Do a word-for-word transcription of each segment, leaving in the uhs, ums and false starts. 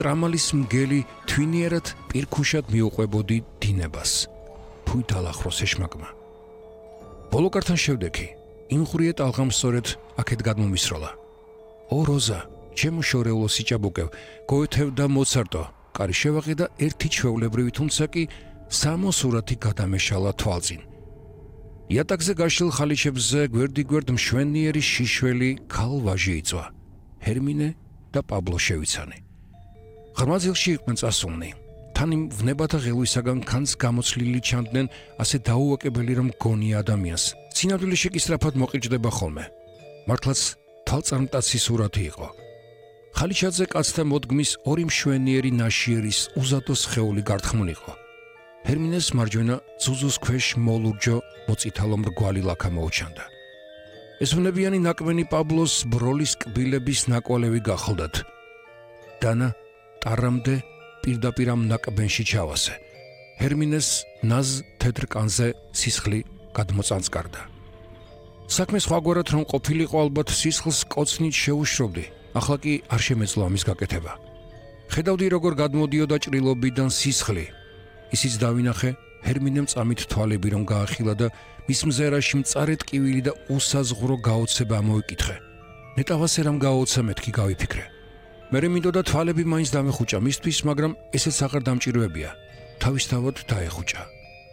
ტრამალის მგელი თვინიერად პირქუშად მიუყვებოდი დინებას. Ფუი დაალახროს ეშმაკმა. ბოლოკართან შევდექი. იმხურიე ტალღამ სწორედ აქეთ გადმომისროლა. ო როზა, ჩემო შორეულო სიჭაბუკევ, გოეთევდა მოცარტო, კარი შევაღე და ერთი ჩვეულებრივი თუმცა კი სამოსურათი გადამეშალა თვალწინ. იატაკზე გაშლილ ხალიჩებზე გვერდიგვერდ მშვენიერი შიშველი ქალ-ვაჟი იწვა. ჰერმინე და პაბლო შევიცანი. ღრმა ძილში იყვნენ წასულნი. თან იმ ვნებათა ღელვისაგან ქანს გამოცლილი ჩანდნენ ასე დაუვაკებელი რომ გონია ადამიანს. სინამდვილეში კი სწრაფად მოყიჭდება ხოლმე. მართლაც თვალწარმტაცი სურათი იყო. ხალიჩაზე კაცთა მოდგმის ორი მშვენიერი ნაშიერის უზადო სხეული გართხმულიყო. ჰერმინეს მარჯვენა ზუზუს ქვეშ მოლურჯო მოწითალო მრგვალი ლაქა მოუჩანდა. ეს ვნებიანი ნაკმენი პაბლოს ბროლის კბილების ნაკვალევი გახლდათ. დანა ტარამდე პირდაპირ ამ ნაკბენში ჩავასე. ჰერმინეს ნაზ თეთრ კანზე სისხლი გადმოწანწკარდა. საქმე სხვაგვარად რომ ყოფილიყო ალბათ სისხლს კოცნით შეუშრობდი. ახლა კი არ შემეძლო ამის გაკეთება. ხედავდი როგორ გადმოდიოდა ჭრილობიდან სისხლი. ისიც დავინახე ჰერმინემ წამით თვალები რომ გაახილა და მის მზერაში მწარე ტკივილი და უსაზღურო გაოცება ამოიკითხე. ნეტავასე რამ გაოცა მეთქი გავიფიქრე. მერე მინდოდა თვალები მაინც დამეხუჭა მისთვის, მაგრამ ესეც აღარ დამჭირვებია. თავისთავად დაეხუჭა.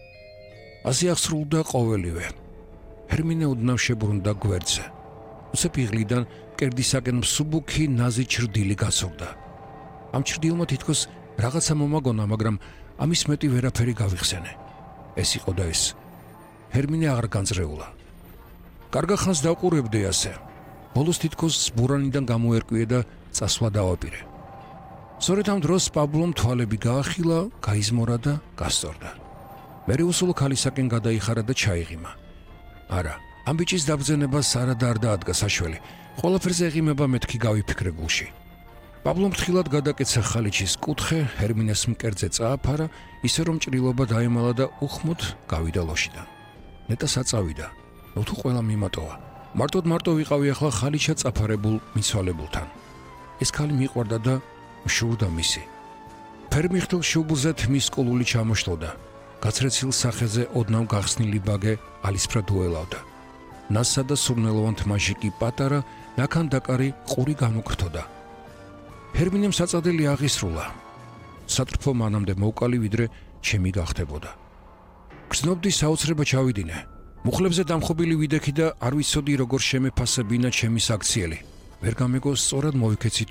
ასე აღსრულდა ყოველივე. ჰერმინე უდნავ შებრუნდა გვერდზე. უცებ იღლიდან მკერდისაკენ მსუბუქი ნაზი ჩრდილი გასურდა. ამ ჩრდილმა თითქოს რაღაცა მომაგონა, მაგრამ ამის მეტი ვერაფერი გავიხსენე. ეს იყო და ეს. ჰერმინე აღარ განწრეულა. კარგა ხანს დავყურებდი ასე. ბოლოს თითქოს ბურანიდან გამოერკვიე და წასვლა დავაპირე. სწორედ ამ დროს პაბლომ თვალები გაახილა, გაიზმორა და გასწორდა. მერე უსულო ქალისაკენ გადაიხარა და ჩაიღიმა. არა, ამ ბიჭის დაბრძენებას არადა არ დაადგა საშველი. ყველაფერზე ეღიმება მეთქი გავიფიქრე გულში. პაბლომ ფრთხილად გადაკეცა ხალიჩის კუთხე, ჰერმინეს მკერდზე წააფარა, ისე რომ ჭრილობა დაემალა და უხმოდ გავიდა ლოშიდან. ნეტა საწავიდა. ნუ თუ ყველა მიმატოვა. მარტოდ მარტო ვიყავი ახლა ხალიჩა წაფარებულ მიცვალებულთან. ეს ქალი მიყვარდა და მშურდა მისი. ფერმიხტილ შუბლზე თმის კოლული ჩამოშლოდა. გაცრეცილ სახეზე ოდნავ გახსნილი ბაგე ალისფრად უელავდა. ნასსა და სურნელოვან თმაში კი პატარა, ნაქანდაკარი ყური გამოგრთოდა. ჰერმინემ საწადელი აღისრულა. სატრფო მანამდე მოვკალი ვიდრე ჩემი გახდებოდა. გრძნობდი საოცრება ჩავიდინე. მუხლებზე დამხობილი ვიდექი და არ ვიცოდი როგორ შემეფასებინა ჩემი საქციელი. ვერ გამეგო სწორად მოვიქეცი